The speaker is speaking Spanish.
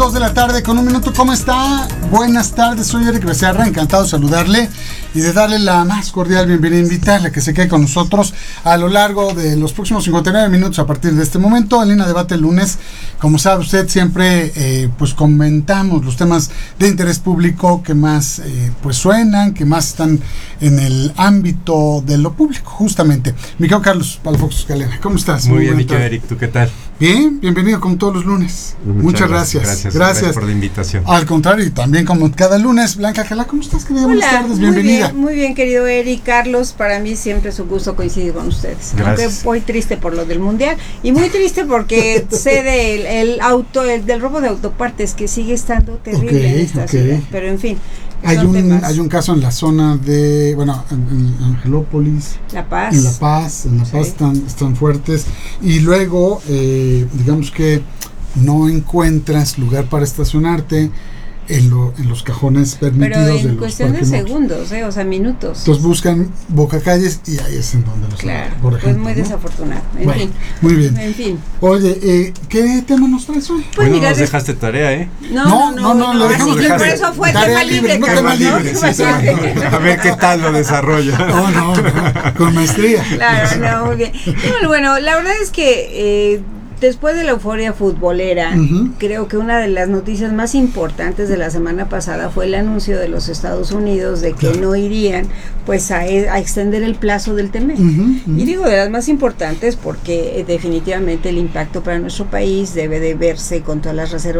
2 de la tarde con un minuto. ¿Cómo está? Buenas tardes, soy Eric Becerra, encantado de saludarle y de darle la más cordial bienvenida, invitarle a que se quede con nosotros a lo largo de los próximos 59 minutos a partir de este momento. En Línea Debate el lunes, como sabe usted, siempre pues comentamos los temas de interés público que más pues suenan, que más están en el ámbito de lo público, justamente. Mi querido Carlos Palafox Escalera, ¿cómo estás? Muy bien, mi querido Eric, ¿tú qué tal? Bien, bienvenido como todos los lunes. Muchas gracias. Gracias por la invitación. Al contrario, y también como cada lunes. Blanca Gela, ¿cómo estás, querida? Buenas tardes, bienvenida. Muy bien, querido Eric, Carlos, para mí siempre es un gusto coincidir con ustedes. Gracias. Aunque muy triste por lo del Mundial y muy triste porque sé del robo de autopartes que sigue estando terrible en esta ciudad, pero en fin. Hay un caso en la zona de, bueno, en Angelópolis, La Paz. En La Paz están fuertes. Y luego, digamos que no encuentras lugar para estacionarte en los cajones permitidos. Pero en de los cuestión de parquímetros. segundos, o sea, minutos. Entonces buscan bocacalles y ahí es en donde los Claro, por ejemplo, pues muy desafortunado. En fin. Muy bien. En fin. Oye, ¿qué tema nos traes hoy? Pues Bueno, mira, nos dejaste tarea, ¿eh? No, lo dejamos así que por libre. eso fue Tarea tema libre, libre, no Carlos, tema libre, sí, sí. A ver qué tal lo desarrolla. No, con maestría. Claro, no, muy bien. Y bueno, la verdad es que después de la euforia futbolera, creo que una de las noticias más importantes de la semana pasada fue el anuncio de los Estados Unidos de que no irían pues a extender el plazo del TEMEC. Y digo de las más importantes porque definitivamente el impacto para nuestro país debe de verse con todas las reservas